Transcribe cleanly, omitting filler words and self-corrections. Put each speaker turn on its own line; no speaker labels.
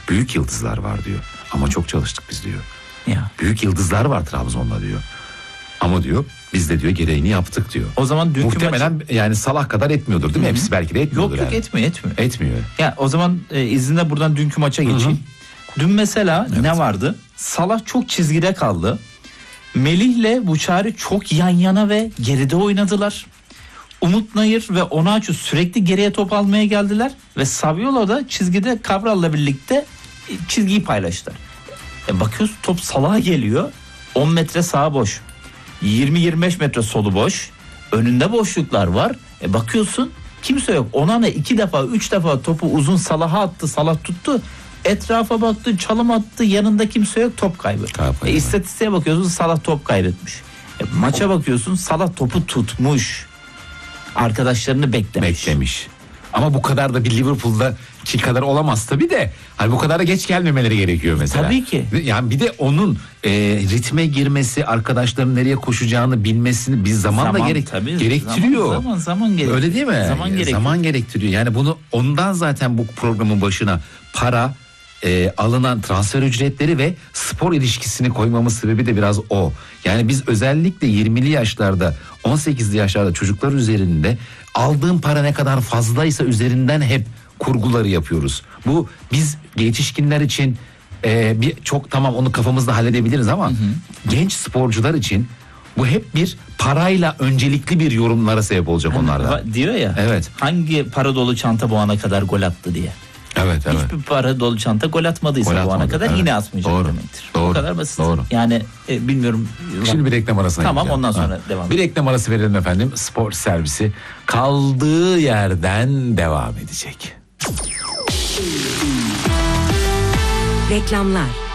Büyük yıldızlar var diyor. Ama çok çalıştık biz diyor.
Ya.
Büyük yıldızlar var Trabzon'da diyor. Ama diyor biz de diyor gereğini yaptık diyor.
O zaman dünkü
muhtemelen yani Salah kadar etmiyordur değil mi? Hepsi belki de etmiyordur.
Yok
yani.
etmiyor.
Etmiyor.
Ya o zaman izninle buradan dünkü maça geçeyim. Dün mesela ne vardı? Salah çok çizgide kaldı. Melih'le Buçari çok yan yana ve geride oynadılar. Umut Nayır ve Onaçu sürekli geriye top almaya geldiler. Ve Saviola da çizgide Cabral'la birlikte çizgiyi paylaştılar. Bakıyorsun top Salah'a geliyor. 10 metre sağa boş. 20-25 metre solu boş. Önünde boşluklar var. Bakıyorsun kimse yok. Onana 2 defa 3 defa topu uzun Salah'a attı. Salah tuttu. Etrafa baktı, çalım attı. Yanında kimse yok, top kaybı. İstatistiğe bakıyorsun Salah top kaybetmiş. Maça bakıyorsun Salah topu tutmuş. Arkadaşlarını beklemiş.
Ama bu kadar da bir Liverpool'daki kadar olamaz tabii de. Hani bu kadar da geç gelmemeleri gerekiyor mesela.
Tabii ki.
Yani bir de onun ritme girmesi, arkadaşların nereye koşacağını bilmesini bir zamanla gerektiriyor.
Zaman gerektiriyor.
Öyle değil mi? Zaman gerektiriyor. Yani bunu ondan zaten bu programın başına para, alınan transfer ücretleri ve spor ilişkisini koymamız sebebi de biraz o. Yani biz özellikle 20'li yaşlarda 18'li yaşlarda çocuklar üzerinde aldığım para ne kadar fazlaysa üzerinden hep kurguları yapıyoruz. Bu biz yetişkinler için çok tamam onu kafamızda halledebiliriz ama genç sporcular için bu hep bir parayla öncelikli bir yorumlara sebep olacak onlardan.
Diyor ya.
Evet.
Hangi para dolu çanta bu ana kadar gol attı diye.
Evet.
Hiçbir para dolu çanta gol atmadıysa bu ana kadar yine atmayacak demektir.
Doğru.
O kadar basit.
Doğru.
Yani bilmiyorum.
Şimdi bir reklam arasına
Tamam
gideceğim.
ondan sonra devam.
Bir reklam arası verelim efendim. Spor servisi kaldığı yerden devam edecek.
Reklamlar.